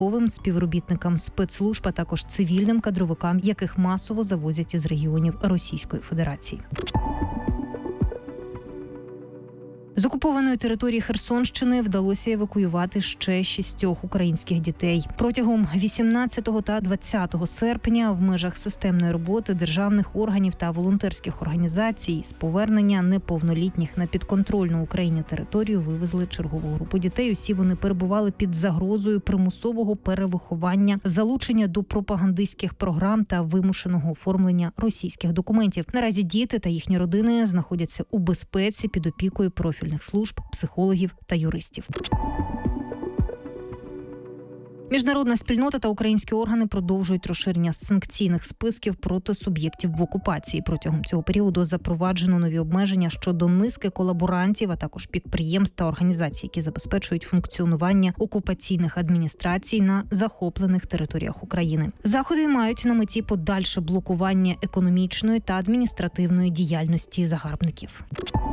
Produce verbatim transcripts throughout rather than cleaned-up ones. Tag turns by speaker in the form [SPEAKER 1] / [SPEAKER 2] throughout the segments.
[SPEAKER 1] співробітникам спецслужб, а також цивільним кадровикам, яких масово завозять із регіонів Російської Федерації. З окупованої території Херсонщини вдалося евакуювати ще шістьох українських дітей. Протягом вісімнадцятого та двадцятого серпня в межах системної роботи державних органів та волонтерських організацій з повернення неповнолітніх на підконтрольну Україні територію вивезли чергову групу дітей. Усі вони перебували під загрозою примусового перевиховання, залучення до пропагандистських програм та вимушеного оформлення російських документів. Наразі діти та їхні родини знаходяться у безпеці під опікою профільних служб, психологів та юристів. Міжнародна спільнота та українські органи продовжують розширення санкційних списків проти суб'єктів в окупації. Протягом цього періоду запроваджено нові обмеження щодо низки колаборантів, а також підприємств та організацій, які забезпечують функціонування окупаційних адміністрацій на захоплених територіях України. Заходи мають на меті подальше блокування економічної та адміністративної діяльності загарбників.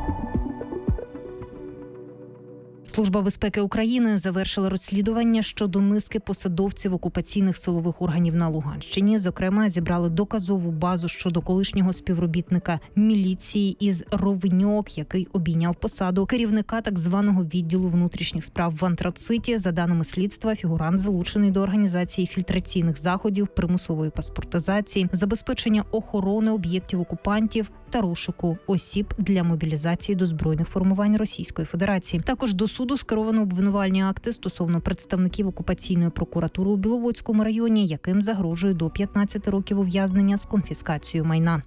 [SPEAKER 1] Служба безпеки України завершила розслідування щодо низки посадовців окупаційних силових органів на Луганщині. Зокрема, зібрали доказову базу щодо колишнього співробітника міліції із Ровеньок, який обійняв посаду керівника так званого відділу внутрішніх справ в Антрациті. За даними слідства, фігурант залучений до організації фільтраційних заходів, примусової паспортизації, забезпечення охорони об'єктів окупантів та розшуку осіб для мобілізації до збройних формувань Російської Федерації. Також до суду скеровано обвинувальні акти стосовно представників окупаційної прокуратури у Біловодському районі, яким загрожує до п'ятнадцяти років ув'язнення з конфіскацією майна.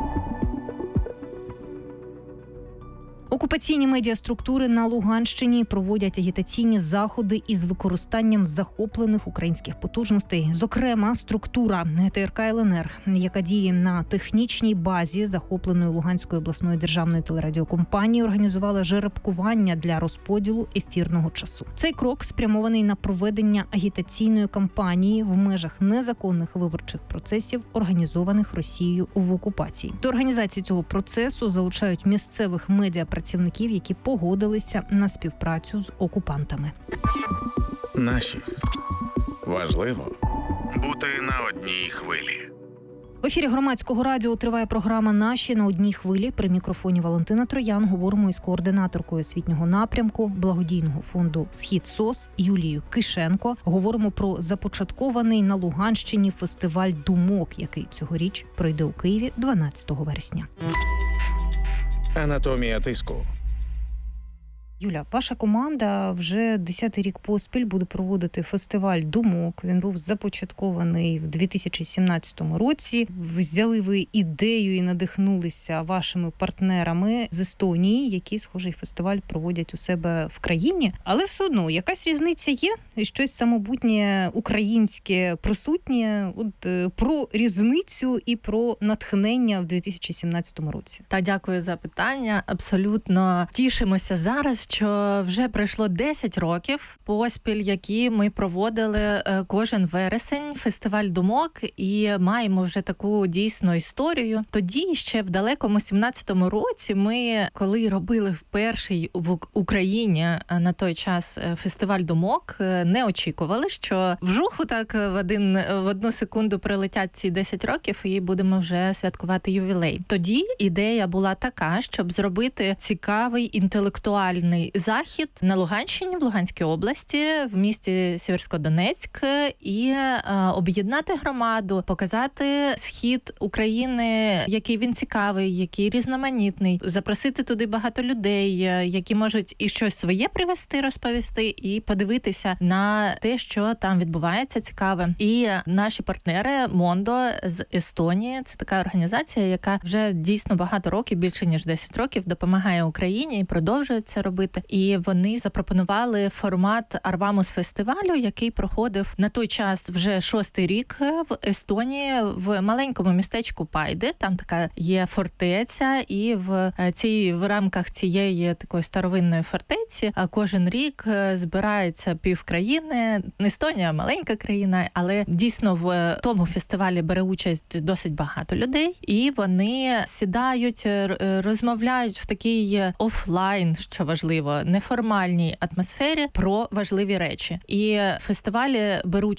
[SPEAKER 1] Окупаційні медіаструктури на Луганщині проводять агітаційні заходи із використанням захоплених українських потужностей. Зокрема, структура ГТРК ЛНР, яка діє на технічній базі захопленої Луганської обласної державної телерадіокомпанії, організувала жеребкування для розподілу ефірного часу. Цей крок спрямований на проведення агітаційної кампанії в межах незаконних виборчих процесів, організованих Росією в окупації. До організації цього процесу залучають місцевих медіапрацівників, працівників, які погодилися на співпрацю з окупантами.
[SPEAKER 2] Наші. Важливо бути на одній хвилі.
[SPEAKER 1] В ефірі Громадського радіо триває програма «Наші» на одній хвилі. При мікрофоні Валентина Троян говоримо із координаторкою освітнього напрямку благодійного фонду «Схід-СОС» Юлією Кишенко. Говоримо про започаткований на Луганщині фестиваль думок, який цьогоріч пройде у Києві дванадцятого вересня.
[SPEAKER 2] Анатомія тиску.
[SPEAKER 1] Юля, ваша команда вже десятий рік поспіль буде проводити фестиваль думок. Він був започаткований в дві тисячі сімнадцятому році. Взяли ви ідею і надихнулися вашими партнерами з Естонії, які схожий фестиваль проводять у себе в країні. Але все одно, якась різниця є? Щось самобутнє українське присутнє? От про різницю і про натхнення в дві тисячі сімнадцятому році.
[SPEAKER 3] Та дякую за питання. Абсолютно тішимося зараз, що вже пройшло десять років поспіль, які ми проводили кожен вересень фестиваль думок, і маємо вже таку дійсну історію. Тоді ще в далекому сімнадцятому році ми, коли робили перший в Україні на той час фестиваль думок, не очікували, що вжуху так в один в одну секунду прилетять ці десять років і будемо вже святкувати ювілей. Тоді ідея була така, щоб зробити цікавий інтелектуальний захід на Луганщині, в Луганській області, в місті Сєвєрськодонецьк, і е, об'єднати громаду, показати схід України, який він цікавий, який різноманітний, запросити туди багато людей, які можуть і щось своє привезти, розповісти, і подивитися на те, що там відбувається цікаве. І наші партнери Мондо з Естонії, це така організація, яка вже дійсно багато років, більше ніж десять років, допомагає Україні і продовжує це робити. І вони запропонували формат Арвамус фестивалю, який проходив на той час вже шостий рік в Естонії, в маленькому містечку Пайде. Там така є фортеця, і в цій в рамках цієї такої старовинної фортеці кожен рік збирається півкраїни. Естонія маленька країна, але дійсно в тому фестивалі бере участь досить багато людей, і вони сідають, розмовляють в такий офлайн, що важливо, неформальній атмосфері про важливі речі. І в фестивалі беруть